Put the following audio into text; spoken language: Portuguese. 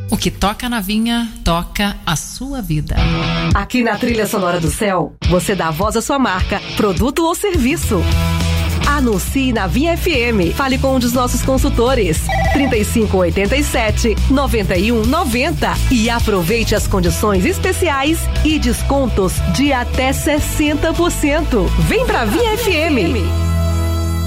O que toca na Vinha, toca a sua vida. Aqui na Trilha Sonora do Céu, você dá voz à sua marca, produto ou serviço. Anuncie na Vinha FM. Fale com um dos nossos consultores. 3587-9190 e aproveite as condições especiais e descontos de até 60%. Vem pra Vinha FM.